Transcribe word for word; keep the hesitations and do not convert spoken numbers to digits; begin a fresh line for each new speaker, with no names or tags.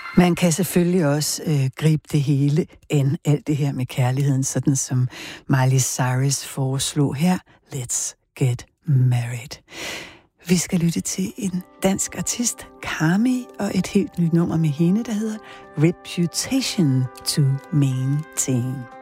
Man kan selvfølgelig også øh, gribe det hele end alt det her med kærligheden, sådan som Miley Cyrus foreslog her. Let's get married. Vi skal lytte til en dansk artist, Carmi, og et helt nyt nummer med hende, der hedder Reputation to Maintain.